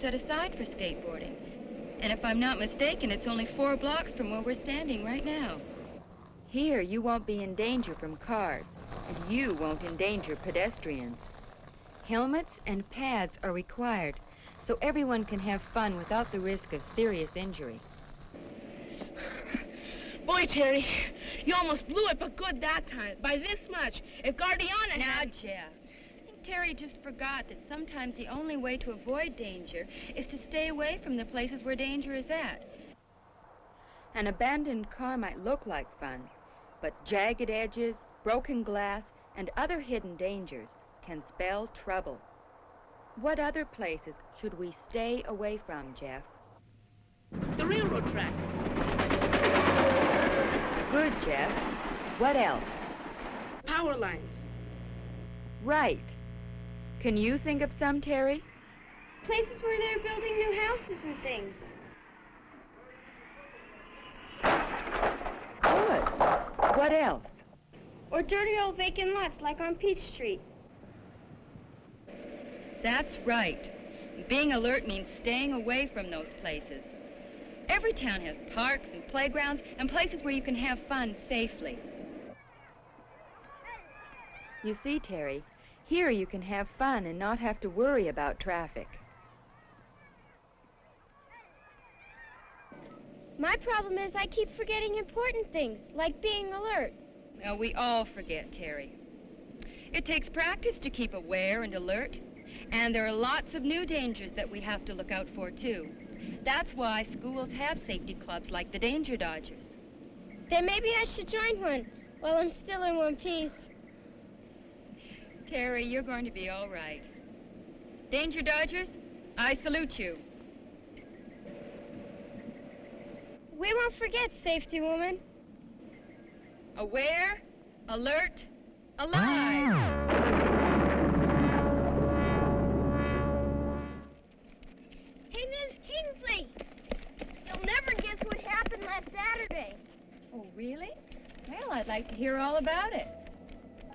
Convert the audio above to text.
set aside for skateboarding. And if I'm not mistaken, it's only 4 blocks from where we're standing right now. Here, you won't be in danger from cars, and you won't endanger pedestrians. Helmets and pads are required, so everyone can have fun without the risk of serious injury. Boy, Terry, you almost blew it, but good that time. By this much. If Guardiana Now, Jeff, I think Terry just forgot that sometimes the only way to avoid danger is to stay away from the places where danger is at. An abandoned car might look like fun, but jagged edges, broken glass, and other hidden dangers can spell trouble. What other places should we stay away from, Jeff? The railroad tracks. Good, Jeff. What else? Power lines. Right. Can you think of some, Terry? Places where they're building new houses and things. Good. What else? Or dirty old vacant lots like on Peach Street. That's right. Being alert means staying away from those places. Every town has parks and playgrounds and places where you can have fun safely. You see, Terry, here you can have fun and not have to worry about traffic. My problem is I keep forgetting important things, like being alert. Well, we all forget, Terry. It takes practice to keep aware and alert, and there are lots of new dangers that we have to look out for, too. That's why schools have safety clubs like the Danger Dodgers. Then maybe I should join one while I'm still in one piece. Terry, you're going to be all right. Danger Dodgers, I salute you. We won't forget, safety woman. Aware, alert, alive! Hey, Miss Kingsley! You'll never guess what happened last Saturday. Oh, really? Well, I'd like to hear all about it.